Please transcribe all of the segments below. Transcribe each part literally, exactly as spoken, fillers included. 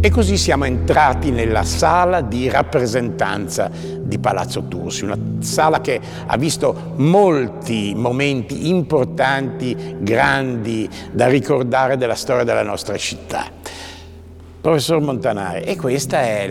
E così siamo entrati nella sala di rappresentanza di Palazzo Tursi, una sala che ha visto molti momenti importanti, grandi, da ricordare della storia della nostra città. Professor Montanari, e questo è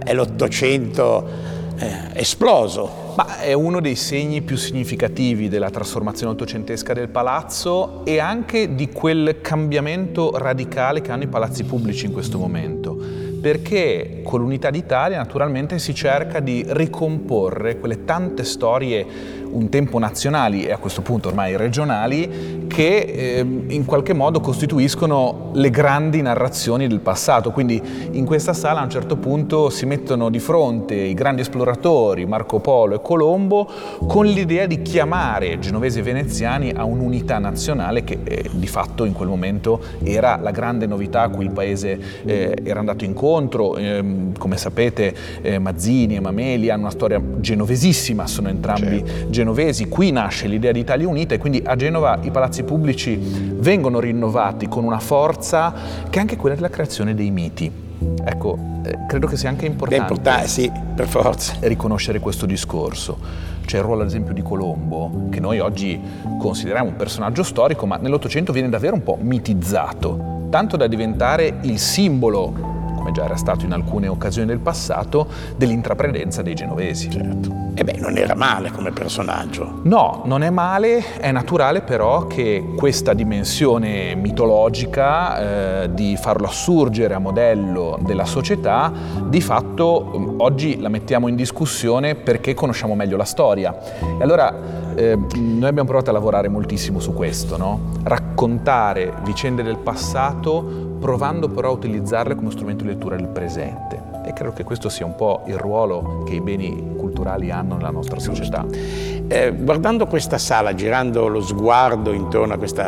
l'Ottocento eh, esploso. Ma è uno dei segni più significativi della trasformazione ottocentesca del palazzo e anche di quel cambiamento radicale che hanno i palazzi pubblici in questo momento, perché con l'Unità d'Italia naturalmente si cerca di ricomporre quelle tante storie un tempo nazionali e a questo punto ormai regionali che eh, in qualche modo costituiscono le grandi narrazioni del passato. Quindi in questa sala a un certo punto si mettono di fronte i grandi esploratori Marco Polo e Colombo con l'idea di chiamare genovesi e veneziani a un'unità nazionale che eh, di fatto in quel momento era la grande novità a cui il paese eh, era andato incontro. Eh, come sapete eh, Mazzini e Mameli hanno una storia genovesissima, sono entrambi certo. genovesi. Qui nasce l'idea di Italia unita e quindi a Genova i palazzi pubblici vengono rinnovati con una forza che è anche quella della creazione dei miti. Ecco, eh, credo che sia anche importante, importante sì, per forza. riconoscere questo discorso. C'è il ruolo ad esempio di Colombo, che noi oggi consideriamo un personaggio storico, ma nell'Ottocento viene davvero un po' mitizzato, tanto da diventare il simbolo, come già era stato in alcune occasioni del passato, dell'intraprendenza dei genovesi. Certo. E beh, non era male come personaggio. No, non è male, è naturale però che questa dimensione mitologica, eh, di farlo assurgere a modello della società, di fatto oggi la mettiamo in discussione perché conosciamo meglio la storia. E allora eh, noi abbiamo provato a lavorare moltissimo su questo, no? Raccontare vicende del passato provando però a utilizzarle come strumento di lettura del presente. E credo che questo sia un po' il ruolo che i beni culturali hanno nella nostra società. Eh, guardando questa sala, girando lo sguardo intorno a questa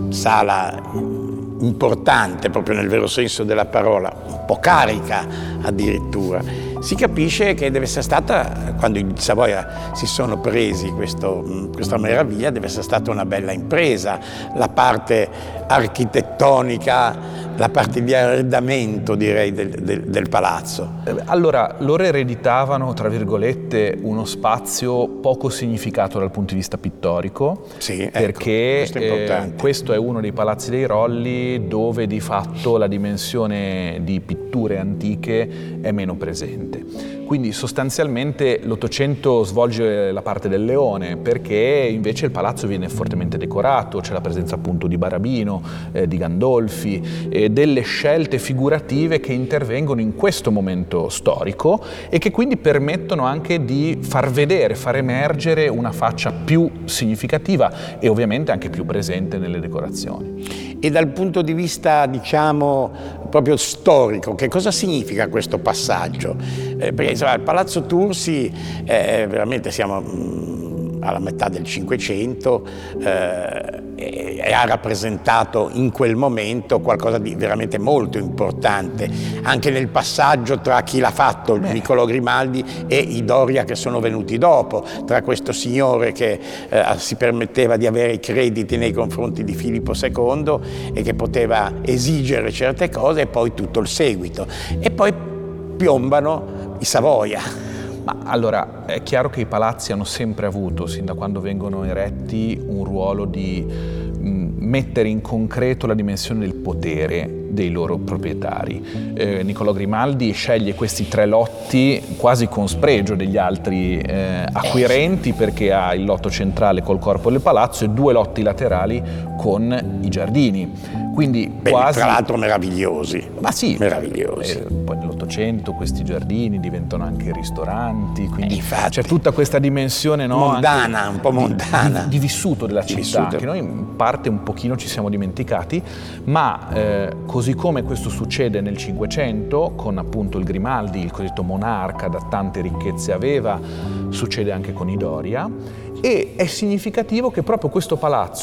sala importante, proprio nel vero senso della parola, un po' carica addirittura, si capisce che deve essere stata, quando i Savoia si sono presi questo, questa meraviglia, deve essere stata una bella impresa, la parte architettonica, la parte di arredamento, direi, del, del, del palazzo. Allora, loro ereditavano, tra virgolette, uno spazio poco significato dal punto di vista pittorico, sì, perché ecco, questo, è eh, questo è uno dei palazzi dei Rolli dove di fatto la dimensione di pitture antiche è meno presente. Quindi sostanzialmente l'Ottocento svolge la parte del leone, perché invece il palazzo viene fortemente decorato, c'è la presenza appunto di Barabino, eh, di Gandolfi, eh, delle scelte figurative che intervengono in questo momento storico e che quindi permettono anche di far vedere, far emergere una faccia più significativa e ovviamente anche più presente nelle decorazioni. E dal punto di vista, diciamo, proprio storico, che cosa significa questo passaggio? Eh, perché insomma, il Palazzo Tursi, eh, veramente siamo mh, alla metà del Cinquecento, eh, e, e ha rappresentato in quel momento qualcosa di veramente molto importante, anche nel passaggio tra chi l'ha fatto, Beh. Niccolò Grimaldi, e i Doria che sono venuti dopo, tra questo signore che eh, si permetteva di avere i crediti nei confronti di Filippo secondo e che poteva esigere certe cose, e poi tutto il seguito. E poi piombano i Savoia. Ma allora, è chiaro che i palazzi hanno sempre avuto, sin da quando vengono eretti, un ruolo di mh, mettere in concreto la dimensione del potere dei loro proprietari. Eh, Niccolò Grimaldi sceglie questi tre lotti quasi con spregio degli altri eh, acquirenti, perché ha il lotto centrale col corpo del palazzo e due lotti laterali con i giardini. Quindi Beh, quasi... tra l'altro meravigliosi. Ma sì, meravigliosi. Eh, poi nell'Ottocento questi giardini diventano anche ristoranti, quindi eh, c'è tutta questa dimensione, no, mondana, anche un po' mondana. Di, di, di vissuto della città, vissuto. Che noi in parte un pochino ci siamo dimenticati, ma eh, così come questo succede nel Cinquecento, con appunto il Grimaldi, il cosiddetto monarca, da tante ricchezze aveva, succede anche con i Doria, e è significativo che proprio questo palazzo